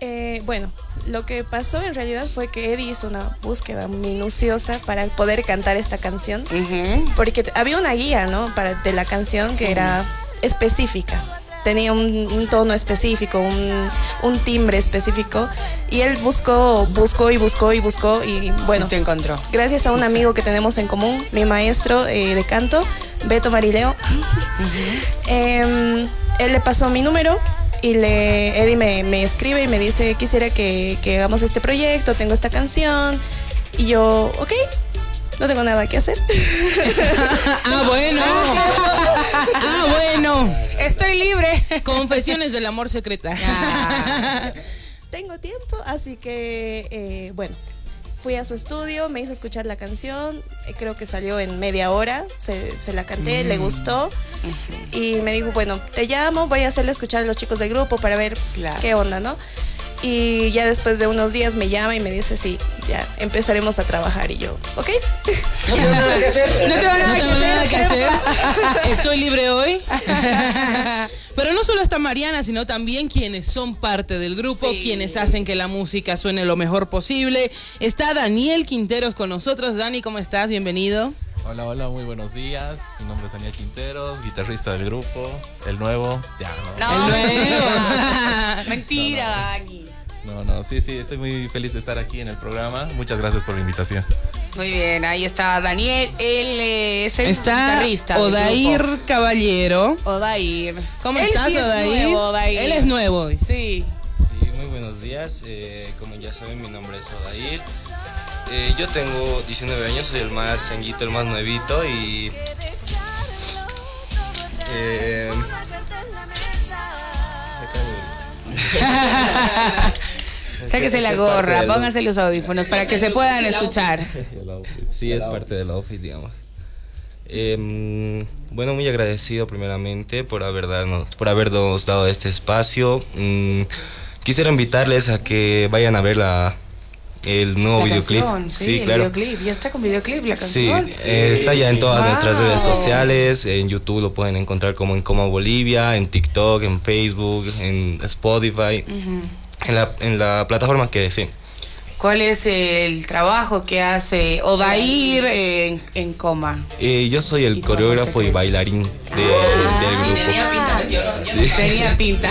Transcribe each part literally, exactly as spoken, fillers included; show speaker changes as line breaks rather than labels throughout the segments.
Eh, bueno, lo que pasó en realidad fue que Eddie hizo una búsqueda minuciosa para poder cantar esta canción, uh-huh. porque había una guía, ¿no? Para, de la canción que uh-huh. era específica. Tenía un, un tono específico, un, un timbre específico, y él buscó, buscó y buscó y buscó y bueno,
y te encontró.
Gracias a un amigo que tenemos en común, mi maestro eh, de canto, Beto Marileo, uh-huh. eh, él le pasó mi número y le, Eddie me, me escribe y me dice, quisiera que, que hagamos este proyecto, tengo esta canción, y yo, ok. No tengo nada que hacer.
Ah, bueno. Ah, bueno.
Estoy libre.
Confesiones del amor secreta.
Ah, tengo tiempo, así que, eh, bueno, fui a su estudio, me hizo escuchar la canción, eh, creo que salió en media hora, se, se la canté, mm. le gustó, uh-huh. y me dijo, bueno, te llamo, voy a hacerle escuchar a los chicos del grupo para ver claro. qué onda, ¿no? Y ya después de unos días me llama y me dice, sí, ya empezaremos a trabajar. Y yo, ¿ok?
No tengo nada que hacer. No tengo nada, no tengo que, nada hacer. que hacer. Estoy libre hoy. Pero no solo está Mariana, sino también quienes son parte del grupo, sí. quienes hacen que la música suene lo mejor posible. Está Daniel Quinteros con nosotros. Dani, ¿cómo estás? Bienvenido.
Hola, hola, muy buenos días. Mi nombre es Daniel Quinteros, guitarrista del grupo, el nuevo. Ya, no.
No, el nuevo. Mentira,
no, no.
Dani.
No, no, sí, sí, estoy muy feliz de estar aquí en el programa. Muchas gracias por la invitación.
Muy bien, ahí está Daniel, él eh, es el
está
guitarrista.
Odair Caballero.
Odair.
¿Cómo
él
estás,
sí
Odair?
Es nuevo, Odair?
Él es nuevo.
Sí.
Sí, muy buenos días. Eh, como ya saben, mi nombre es Odair. Eh, yo tengo diecinueve años, soy el más sanguito, el más nuevito y... Eh,
Sáquese la gorra, del... pónganse los audífonos para que se puedan escuchar.
Sí, es parte del outfit, digamos. Eh, bueno, muy agradecido primeramente por, haber darnos, por habernos dado este espacio. Mm, quisiera invitarles a que vayan a ver la, el nuevo
la
videoclip.
Canción, sí,
sí,
el
claro.
videoclip, ya está con videoclip la canción.
Sí, eh, está ya en todas wow. nuestras redes sociales. En YouTube lo pueden encontrar como en Coma Bolivia, en TikTok, en Facebook, en Spotify. Uh-huh. En la, en la plataforma que sí.
¿Cuál es el trabajo que hace Odair en, en Coma?
Eh, yo soy el coreógrafo y bailarín de,
ah,
del grupo.
Sí, tenía pinta, yo, yo sí. tenía pinta.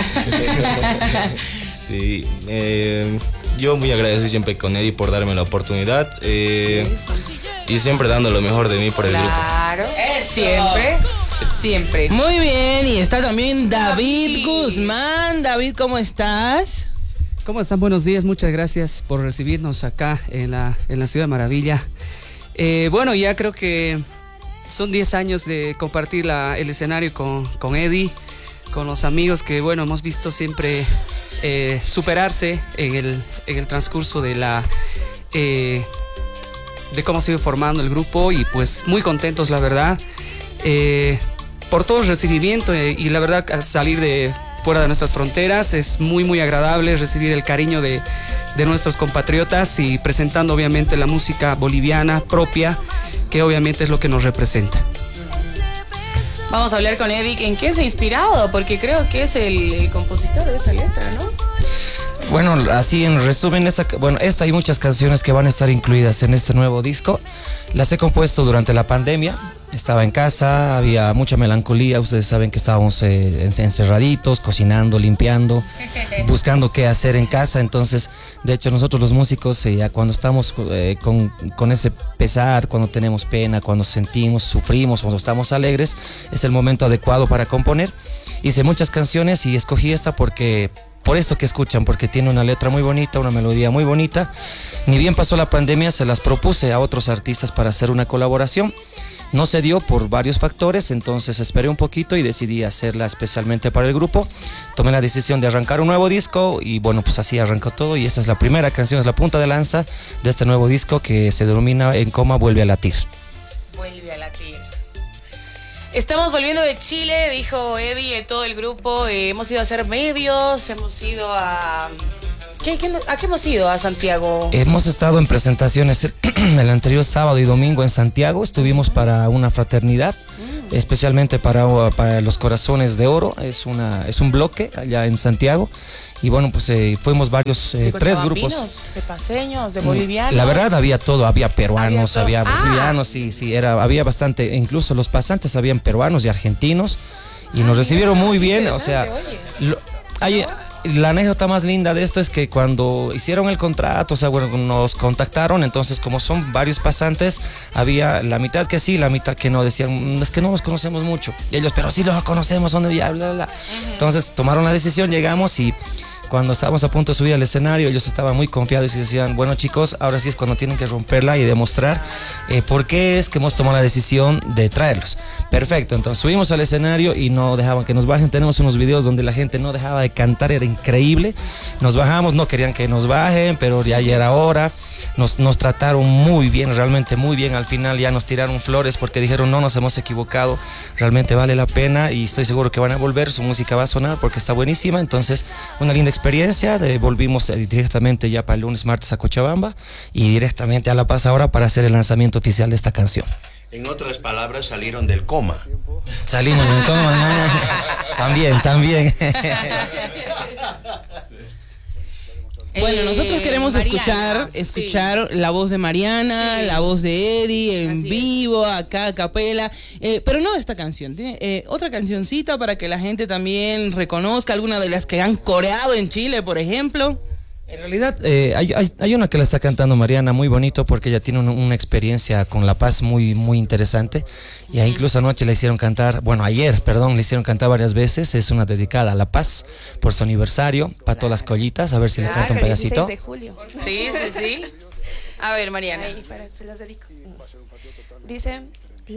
Sí, eh, yo muy agradecido siempre con Eddie por darme la oportunidad eh, y siempre dando lo mejor de mí por el
claro,
grupo.
Claro, siempre. Sí. Siempre.
Muy bien, y está también David, David Guzmán. David, ¿cómo estás?
¿Cómo están? Buenos días, muchas gracias por recibirnos acá en la, en la Ciudad Maravilla. Eh, bueno, ya creo que son diez años de compartir la, el escenario con, con Eddie, con los amigos que, bueno, hemos visto siempre eh, superarse en el, en el transcurso de la... Eh, de cómo se ha ido formando el grupo y pues muy contentos, la verdad, eh, por todo el recibimiento eh, y la verdad al salir de... fuera de nuestras fronteras, es muy muy agradable recibir el cariño de, de nuestros compatriotas y presentando obviamente la música boliviana propia, que obviamente es lo que nos representa.
Vamos a hablar con Eddie, ¿en qué se ha inspirado? Porque creo que es el, el compositor de esta letra, ¿no?
Bueno, así en resumen, esta, bueno, esta y muchas canciones que van a estar incluidas en este nuevo disco, las he compuesto durante la pandemia. Estaba en casa, había mucha melancolía, ustedes saben que estábamos eh, encerraditos, cocinando, limpiando, buscando qué hacer en casa. Entonces, de hecho, nosotros los músicos, eh, ya cuando estamos eh, con, con ese pesar, cuando tenemos pena, cuando sentimos, sufrimos, cuando estamos alegres, es el momento adecuado para componer. Hice muchas canciones y escogí esta porque... por esto que escuchan, porque tiene una letra muy bonita, una melodía muy bonita. Ni bien pasó la pandemia, se las propuse a otros artistas para hacer una colaboración. No se dio por varios factores, entonces esperé un poquito y decidí hacerla especialmente para el grupo. Tomé la decisión de arrancar un nuevo disco y bueno, pues así arrancó todo. Y esta es la primera canción, es la punta de lanza de este nuevo disco que se denomina En Coma Vuelve a Latir.
Vuelve a latir. Estamos volviendo de Chile, dijo Eddie, todo el grupo. Eh, hemos ido a hacer medios, hemos ido a... ¿Qué, qué, ¿A qué hemos ido? ¿A Santiago?
Hemos estado en presentaciones el anterior sábado y domingo en Santiago. Estuvimos para una fraternidad, mm. especialmente para, para los Corazones de Oro. Es, una, es un bloque allá en Santiago. Y bueno, pues eh, fuimos varios, eh,
¿De
tres
cochabambinos,
grupos.
de paseños, de bolivianos?
La verdad había todo, había peruanos,
Había
había,
todo.
bolivianos, sí, sí, era, había bastante, incluso los pasantes habían peruanos y argentinos y nos recibieron muy bien, o sea, lo- hay, la anécdota más linda de esto es que cuando hicieron el contrato, o sea, bueno, nos contactaron, entonces como son varios pasantes, había la mitad que sí, la mitad que no, decían, "Mm, es que no los conocemos mucho", y ellos, pero sí los conocemos, ¿dónde ya? Bla, bla, bla. Entonces tomaron la decisión, llegamos y cuando estábamos a punto de subir al escenario, ellos estaban muy confiados y decían, bueno chicos, ahora sí es cuando tienen que romperla y demostrar eh, por qué es que hemos tomado la decisión de traerlos. Perfecto, entonces subimos al escenario y no dejaban que nos bajen. Tenemos unos videos donde la gente no dejaba de cantar, era increíble. Nos bajamos, no querían que nos bajen, pero ya, ya era hora. Nos, nos trataron muy bien, realmente muy bien. Al final ya nos tiraron flores porque dijeron, no nos hemos equivocado, realmente vale la pena y estoy seguro que van a volver, su música va a sonar porque está buenísima. Entonces, una linda experiencia. De, volvimos eh, directamente ya para el lunes, martes a Cochabamba y directamente a La Paz ahora para hacer el lanzamiento oficial de esta canción.
En otras palabras, salieron del coma.
Salimos del coma. También, también.
Bueno,
Eh,
nosotros queremos
Mariana,
escuchar,
sí.
escuchar la voz de Mariana,
Sí.
la voz de Eddie en
Así es.
vivo, acá a capela, eh, pero no esta canción, tiene eh, otra cancioncita para que la gente también reconozca alguna de las que han coreado en Chile, por ejemplo.
En realidad, eh, hay, hay, hay una que la está cantando Mariana muy bonito porque ella tiene un- una experiencia con La Paz muy, muy interesante. Y ahí incluso anoche le hicieron cantar, bueno, ayer, perdón, le hicieron cantar varias veces. Es una dedicada a La Paz por su aniversario, para todas las collitas, a ver si le canta un
Claro, el dieciséis
pedacito.
de julio.
Sí, sí, sí. A ver, Mariana.
Ahí, para, se las dedico. Dice,